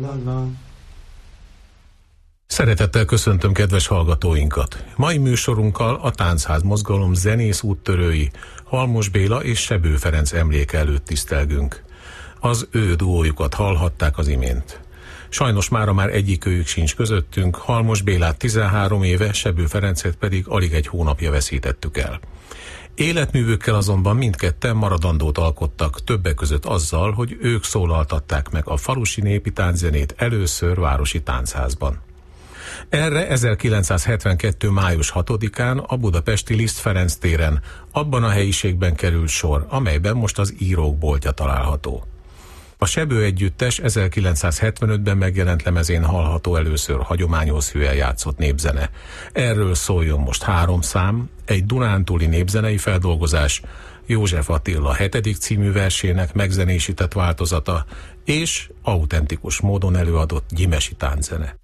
Szeretettel köszöntöm kedves hallgatóinkat! Mai műsorunkkal a Táncház mozgalom zenész úttörői Halmos Béla és Sebő Ferenc emléke előtt tisztelgünk. Az ő duójukat hallhatták az imént. Sajnos mára már egyikőjük sincs közöttünk, Halmos Bélát 13 éve, Sebő Ferencet pedig alig egy hónapja veszítettük el. Életművükkel azonban mindketten maradandót alkottak, többek között azzal, hogy ők szólaltatták meg a falusi népi tánczenét először városi táncházban. Erre 1972. május 6-án a budapesti Liszt Ferenc téren, abban a helyiségben került sor, amelyben most az Írók boltja található. A Sebő együttes 1975-ben megjelent lemezén hallható először hagyományhoz hűen játszott népzene. Erről szóljon most 3 szám, egy dunántúli népzenei feldolgozás, József Attila 7. című versének megzenésített változata és autentikus módon előadott gyimesi tánczene.